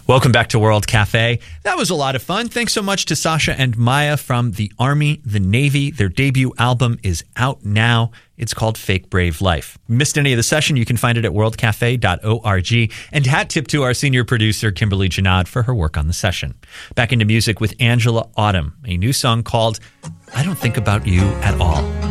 Welcome back to World Cafe. That was a lot of fun. Thanks so much to Sasha and Maya from the Army, the Navy. Their debut album is out now. It's called Fake Brave Life. Missed any of the session, you can find it at worldcafe.org. And hat tip to our senior producer, Kimberly Janad, for her work on the session. Back into music with Angela Autumn, a new song called I Don't Think About You at All.